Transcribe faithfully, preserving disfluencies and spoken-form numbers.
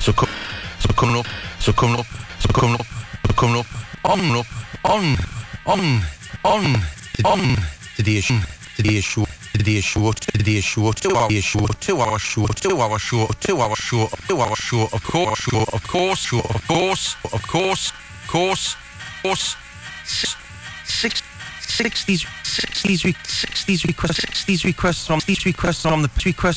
so co- so coming up, so coming up, so coming up, so coming up, on up, on, on, on, on, today's show, today's show, today's show, today's show, two hour show, two hour show, two hour show, two hour show, two hour show, of course, show, of course, show, of course, of course, course, course, six, sixties, sixties, sixties requests, sixties requests from these requests from the requests.